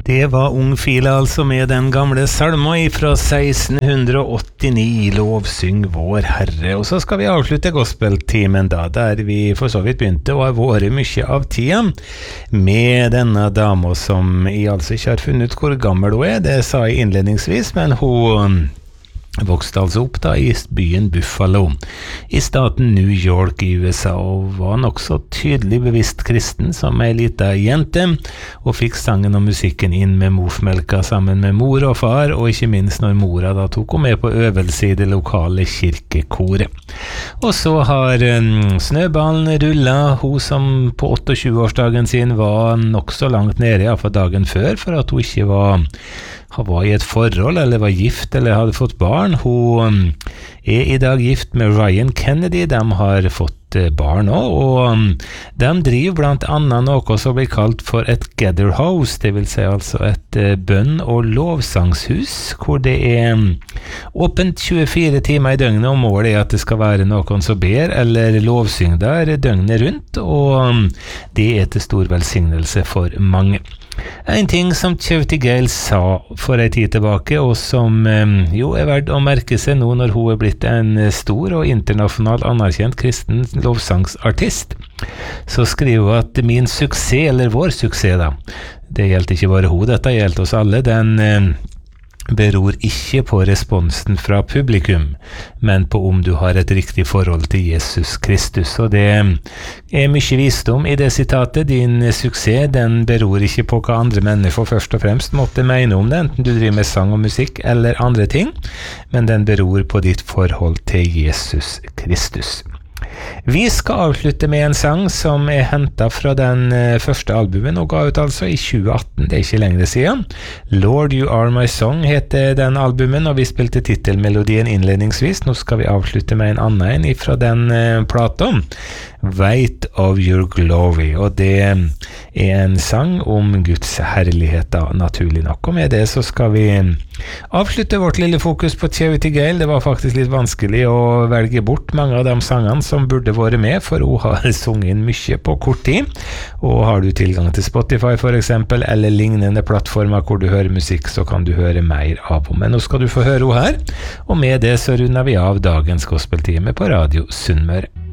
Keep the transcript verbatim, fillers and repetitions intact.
Det var Ung File altså med den gamle salma fra seksten åttini, Lovsyng vår Herre. Og så skal vi avslutte gospeltimen da, der vi for så vidt begynte og har vært mye av tida med denne dama som jeg altså ikke har funnet hvor gammel hun er, det sa jeg innledningsvis, men hun vokste altså opp da i byen Buffalo i staten New York i U S A og var nok så tydelig bevisst kristen som ei lita jente og fikk sangen og musikken inn med mormelka sammen med mor og far og ikke minst når mora da tok hun med på øvelse i det lokale kirkekoret. Og så har um, snøballen rullet, hun som på tjueåtte-årsdagen sin var nok så langt nede ja, for dagen før for at hun ikke var Han var i et forhold, eller var gift, eller hadde fått barn. Hun er i dag gift med Ryan Kennedy. De har fått barn også, og de driver blant annet noe som blir kalt for et gather house, det vil si altså et bønn- og lovsangshus, hvor det er åpent tjuefire timer i døgnet, og målet er at det skal være noen som ber eller lovsyng der døgnet rundt, og det er til stor velsignelse for mange. En ting som Tjauti Gale sa for en tid tilbake, og som jo er verdt å merke seg nå når hun er blitt en stor og internasjonalt anerkjent kristen lovsangsartist, så skriver hun at min suksess, eller vår suksess da, det gjelder ikke bare hun, dette gjelder oss alle, den beror ikke på responsen fra publikum, men på om du har et riktig forhold til Jesus Kristus. Og det er mye visdom i det sitatet. Din suksess, den beror ikke på hva andre mennesker først og fremst måtte mene om det, enten du driver med sang og musikk eller andre ting, men den beror på ditt forhold til Jesus Kristus. Vi skal avslutte med en sang som er hentet fra den første albumen og ga ut altså i tjue atten, det er ikke lengre siden. Lord You Are My Song heter den albumen, og vi spilte titelmelodien innledningsvis. Nå skal vi avslutte med en annen fra den plata, Weight of Your Glory, og det er en sang om Guds herlighet da, naturlig nok. Og med det så skal vi avslutte vårt lille fokus på Tjauti Gale. Det var faktisk litt vanskelig å velge bort mange av de sangene som burde vært med, for hun har sunget inn mye på kort tid. Og har du tilgang til Spotify for eksempel, eller lignende plattformer hvor du hører musikk, så kan du høre mer av henne. Men nå skal du få høre henne her, og med det så runder vi av dagens gospeltime på Radio Sunnmøre.